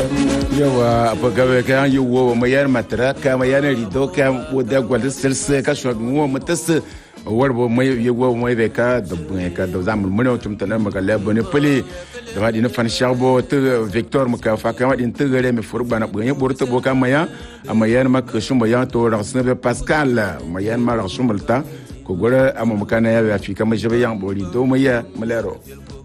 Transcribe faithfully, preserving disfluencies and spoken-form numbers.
yawa apagawe ka yi wo mayar matara ka mayar rido ka woda gwal sirse ka shwa mu mutas warbo mai yawo mai be ka da ka da zamul mun tum tanan magalla bane pele da wadi na fan sharbo to Victor muka fa ka wadi tigare me furba na bane borto boka maya amayan mak shumba ya to rasne Pascal mayan ma rasumulta ko gore amma mukana ya fi kama jabe yan bori do maya malero